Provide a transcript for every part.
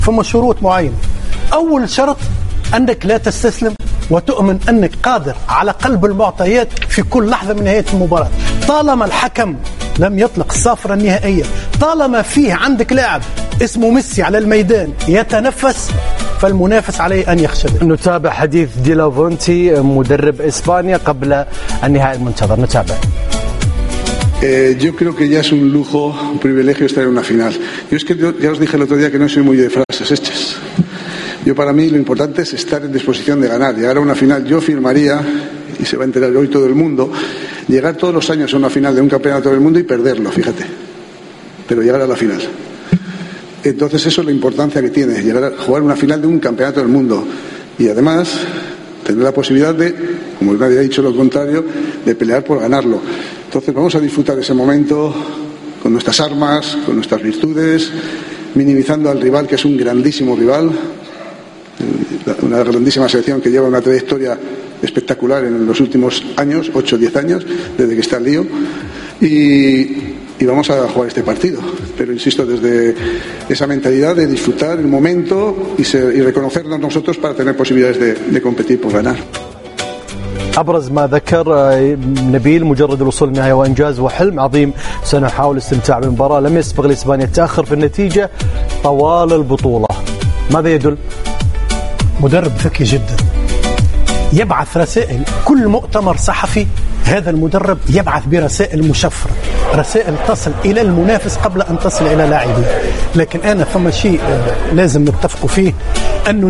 فما شروط معينة. أول شرط أنك لا تستسلم وتؤمن أنك قادر على قلب المعطيات في كل لحظة من نهاية المباراة. طالما الحكم لم يطلق الصافرة النهائية، طالما فيه عندك لاعب اسمه ميسي على الميدان يتنفس، فالمنافس عليه أن يخشى. نتابع حديث دي لا فونتي مدرب إسبانيا قبل النهائي المنتظر. نتابع. Yo creo que ya es un lujo, un privilegio estar en una final. Yo es que ya os dije el otro día que no soy muy de frases hechas. Yo, para mí, lo importante es estar en disposición de ganar. Llegar a una final, yo firmaría, y se va a enterar hoy todo el mundo, llegar todos los años a una final de un campeonato del mundo y perderlo, fíjate, pero llegar a la final. Entonces eso es la importancia que tiene, llegar a jugar una final de un campeonato del mundo y además tener la posibilidad de, como nadie ha dicho lo contrario, de pelear por ganarlo. Entonces vamos a disfrutar ese momento con nuestras armas, con nuestras virtudes, minimizando al rival, que es un grandísimo rival, una grandísima selección que lleva una trayectoria espectacular en los últimos años, 8 o 10 años, desde que está el lío, y vamos a jugar este partido, pero insisto, desde esa mentalidad de disfrutar el momento y reconocernos nosotros para tener posibilidades de competir por ganar. أبرز ما ذكر نبيل مجرد الوصول للنهاية وإنجاز وحلم عظيم، سنحاول الاستمتاع بالمباراة، لم يسبق لإسبانيا التأخر في النتيجة طوال البطولة. ماذا يدل؟ مدرب ذكي جدا، يبعث رسائل كل مؤتمر صحفي. هذا المدرب يبعث برسائل مشفرة، رسائل تصل إلى المنافس قبل أن تصل إلى لاعبيه. لكن أنا ثم شيء لازم نتفق فيه، أنه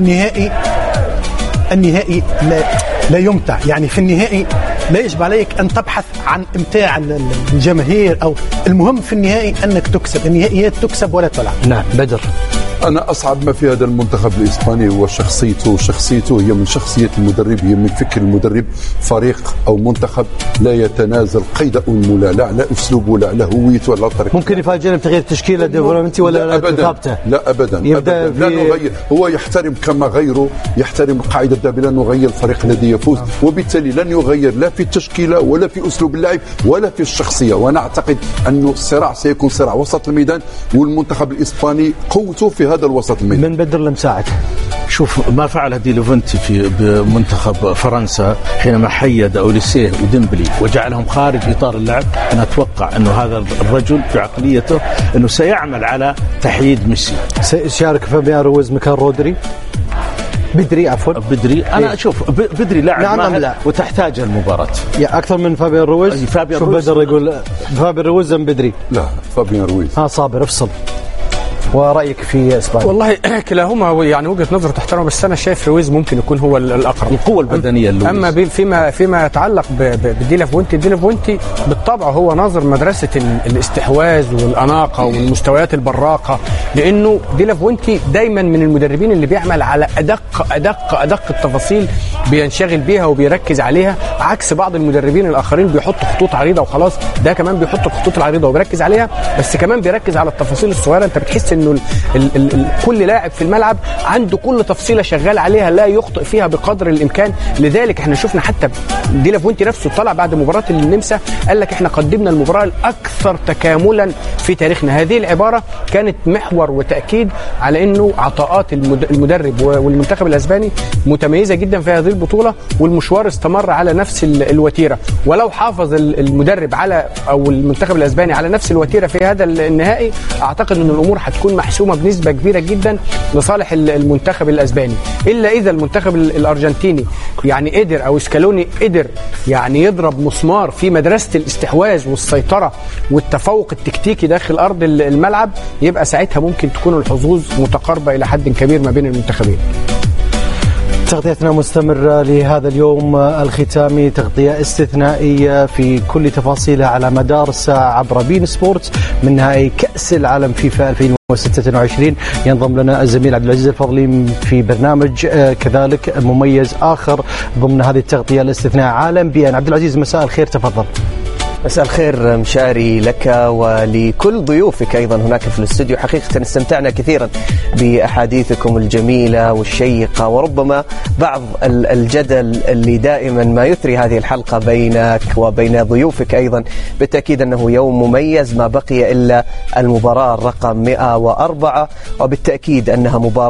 النهائي لا يمتع. يعني في النهائي لا يجب عليك أن تبحث عن إمتاع الجماهير، أو المهم في النهائي أنك تكسب. النهائيات تكسب ولا تلعب. نعم بدر. أنا أصعب ما في هذا المنتخب الإسباني هو شخصيته هي من شخصية المدرب، هي من فكر المدرب. فريق أو منتخب لا يتنازل قيد أنملة، لا على أسلوبه، لا على هويته، لا طريقته. ممكن يفاجئنا بتغيير تشكيلة ديفلوبمنتي ولا ثابتة؟ لا أبدا. لا نغير، هو يحترم كما غيره يحترم القاعدة الذهبية، لا نغير الفريق الذي يفوز، وبالتالي لن يغير لا في التشكيلة ولا في أسلوب اللعب ولا في الشخصية. وأنا أعتقد أنه الصراع سيكون صراع وسط الميدان، والمنتخب الإسباني قوته في هذا الوسط الميدان. من بدر لمساعد. شوف ما فعل دي لوفنتي في بمنتخب فرنسا حينما حيد أوليسيه وديمبلي وجعلهم خارج إطار اللعب. أنا أتوقع أنه هذا الرجل في عقليته أنه سيعمل على تحييد ميسي. سيشارك فابيان رويز مكان رودري. بدري أنا أشوف بدري لاعب ماهر وتحتاج المباراة أكثر من فابيان رويز. شوف بدر يقول فابيان رويز أم بدري؟ لا فابيان رويز. صابر افصل. ورأيك في إسبانيا؟ والله كلاهما يعني وجهة نظر تحترم، بس أنا شايف رويز ممكن يكون هو الأقرب. القوة البدنية أما فيما يتعلق بدي لا فونتي بالطبع هو ناظر مدرسة الاستحواذ والأناقة والمستويات البراقة، لأنه دي لا فونتي دايما من المدربين اللي بيعمل على أدق التفاصيل، بينشغل بيها وبيركز عليها، عكس بعض المدربين الآخرين بيحطوا خطوط عريضة وخلاص. ده كمان بيحط الخطوط العريضة وبيركز عليها، بس كمان بيركز على التفاصيل الصغيرة. أنت بتحس إنه كل لاعب في الملعب عنده كل تفصيلة شغال عليها، لا يخطئ فيها بقدر الإمكان. لذلك احنا شفنا حتى دي لا فونتي نفسه طلع بعد مباراة النمسا قال لك احنا قدمنا المباراة الأكثر تكاملا في تاريخنا. هذه العبارة كانت محور وتأكيد على إنه عطاءات المدرب والمنتخب الأسباني متميزة جدا في هذه البطولة، والمشوار استمر على نفس الوتيرة. ولو حافظ المدرب على أو المنتخب الأسباني على نفس الوتيرة في هذا النهائي، أعتقد أن الأمور هتكون محسومة بنسبة كبيرة جدا لصالح المنتخب الأسباني. إلا إذا المنتخب الأرجنتيني يعني قدر، أو سكالوني قدر يعني يضرب مسمار في مدرسة الاستحواذ والسيطرة والتفوق التكتيكي داخل أرض الملعب، يبقى ساعتها ممكن تكون الحظوظ متقاربة إلى حد كبير ما بين المنتخبين. تغطيتنا مستمرة لهذا اليوم الختامي، تغطية استثنائية في كل تفاصيلها على مدار الساعة عبر بين سبورتس من نهائي كأس العالم فيفا 2026. ينضم لنا الزميل عبد العزيز الفضلي في برنامج كذلك مميز آخر ضمن هذه التغطية الاستثنائية عالم بيان. عبد العزيز مساء الخير، تفضل. مساء الخير مشاري لك ولكل ضيوفك أيضا هناك في الاستوديو. حقيقة استمتعنا كثيرا بأحاديثكم الجميلة والشيقة، وربما بعض الجدل اللي دائما ما يثري هذه الحلقة بينك وبين ضيوفك أيضا. بالتأكيد أنه يوم مميز، ما بقي إلا المباراة الرقم 104، وبالتأكيد أنها مباراة